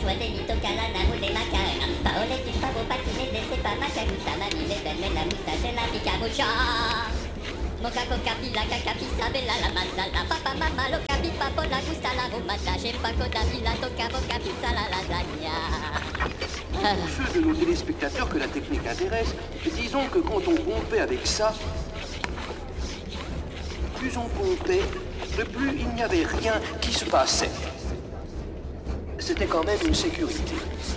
Delito, Calana, Moulé, Macarena. Paolet, il favo, patine, laissez pas ma caguta, ma vie, les belles, la moustache, et la picamucha. Moca, coca, pila, caca, pisa, bella, la masala. Papa, mama, lo capi, papo, la gusta, la rumata. J'ai pas coda, pila, toca, moca, pizza, la lasagna. Pour ceux de nos téléspectateurs que la technique intéresse, disons que quand on pompait avec ça, plus on pompait, plus il n'y avait rien qui se passait. C'était quand même une sécurité.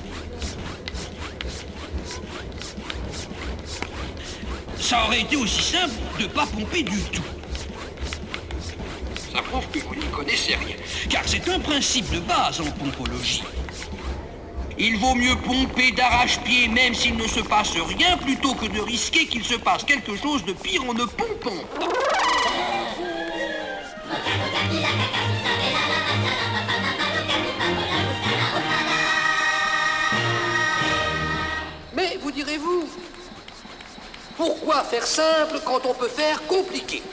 Ça aurait été aussi simple de pas pomper du tout. Ça prouve que vous n'y connaissez rien, car c'est un principe de base en pompologie. Il vaut mieux pomper d'arrache-pied même s'il ne se passe rien plutôt que de risquer qu'il se passe quelque chose de pire en ne pompant pas. Mais vous direz-vous, pourquoi faire simple quand on peut faire compliqué?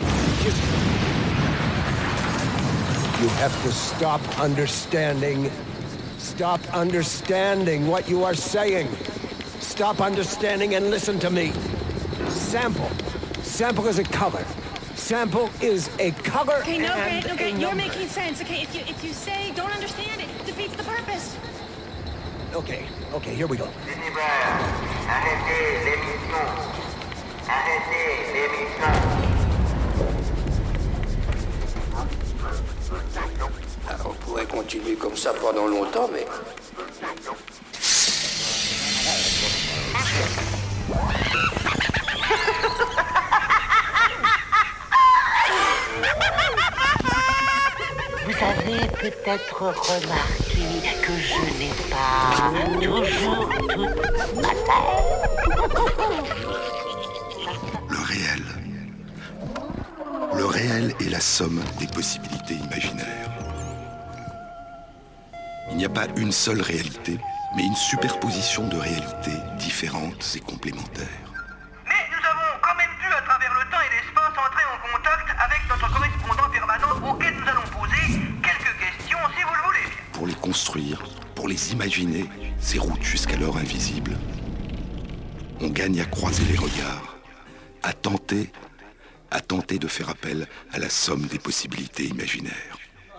You have to stop understanding. Stop understanding what you are saying. Stop understanding and listen to me. Sample. Sample is a color. Sample is a color. Okay, no, and Grant, okay, a you're number. making sense. Okay, if you say don't understand it, defeats the purpose. Okay, here we go. Arrêtez l'émission. Arrêtez l'émission. On pourrait continuer comme ça pendant longtemps, mais... Vous avez peut-être remarqué que je n'ai pas toujours toute ma tête. Le réel est la somme des possibilités imaginaires. Il n'y a pas une seule réalité, mais une superposition de réalités différentes et complémentaires. Mais nous avons quand même pu, à travers le temps et l'espace, entrer en contact avec notre correspondant permanent auquel nous allons poser quelques questions, si vous le voulez bien. Pour les construire, pour les imaginer, ces routes jusqu'alors invisibles, on gagne à croiser les regards, à tenter de faire appel à la somme des possibilités imaginaires.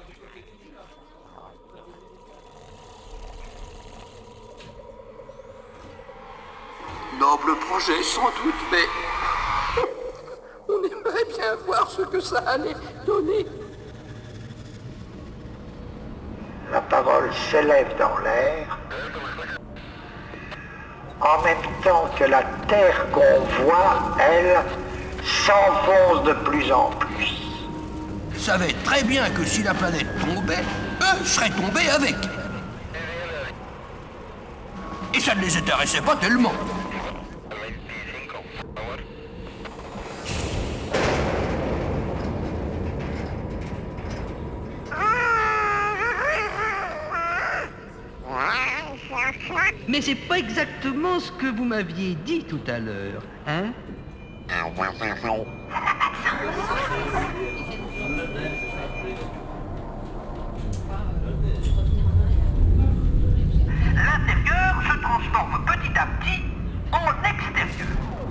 Noble projet, sans doute, mais... on aimerait bien voir ce que ça allait donner. La parole s'élève dans l'air, en même temps que la terre qu'on voit, elle, s'enfonce de plus en plus. Ils savaient très bien que si la planète tombait, eux seraient tombés avec. Et ça ne les intéressait pas tellement. Mais c'est pas exactement ce que vous m'aviez dit tout à l'heure, hein? L'intérieur se transforme petit à petit en extérieur.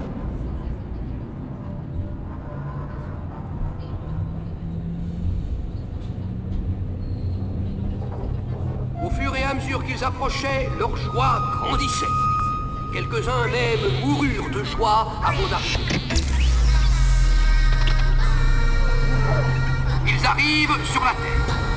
Au fur et à mesure qu'ils approchaient, leur joie grandissait. Quelques-uns même moururent de joie avant d'arriver. Ils arrivent sur la Terre.